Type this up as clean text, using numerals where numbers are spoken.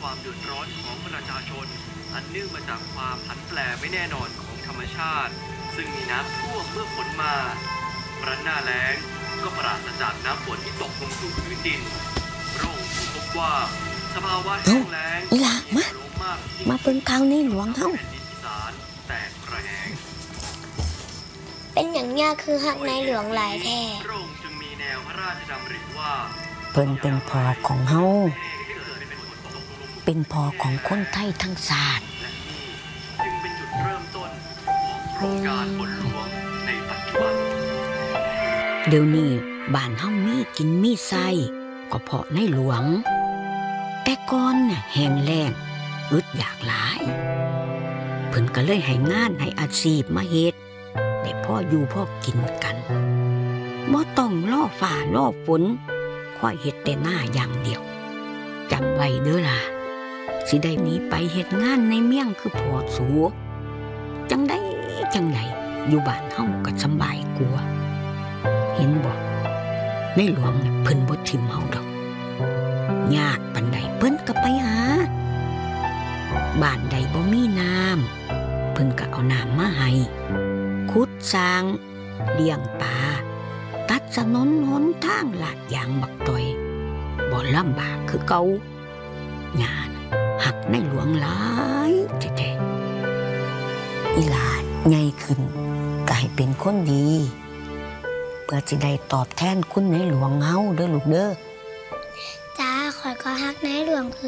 ความเดือดร้อนของประชาชนอันเนื่องมาจากความผันแปรไม่แน่นอนของธรรมชาติซึ่งมีน้ำท่วมเมื่อฝนมาครั้นหน้าแล้งก็ปราศจากน้ำฝนที่ตกลงสู่พื้นดินพระองค์พบว่าสภาวะแห้งแล้งนี่ล่ะมาเพิ่งข่าวในหลวงเฮาแตกระแหงเป็นอย่างยากคือหักในหลวงหลายแท้พระองค์จึงมีแนวพระราชดำริว่าเพิ่นเป็นพ่อของเฮาเป็นพ่อของคนไทยทั้งชาติจึงเป็นจุดเริ่มต้นของโครงการฝนหลวงในปัจจุบันเดี๋ยวนี้บ้านเฮามีกินมีไส้ก็เพราะในหลวงแต่ก่อนน่ะแห้งแล้งอึดอยากหลายเพิ่นก็เลยให้งานให้อาชีพมาเฮ็ดได้พ่ออยู่พ่อกินกันบ่ต้องล่อฝ่าล่อฝนค่อยเฮ็ดแต่หน้าอย่างเดียวจำไว้เด้อล่ะสิได้หนีไปเฮ็ดงานในเมียงคือพอสูจังไดอยู่บ้านเฮาก็สบายกว่าเห็นบ่ในหลวงเพิ่นบ่ทิ่มเฮาดอกยากปานใดเพิ่นก็ไปหาบ้านใดบ่มีน้ำเพิ่นก็เอาน้ำมาให้ขุดสร้างเลี้ยงปลาตัดถนนหนทางลาดยางบักตอยบ่ลำบากคือเก่าญาณหักในหลวงหลายแท้ๆอีหลาใหญ่ขึ้นก็ให้เป็นคนดีเพื่อสิได้ตอบแทนคุณในหลวงเฮาเด้อลูกเด้อจ้าข่อยก็หักในหลวงคือ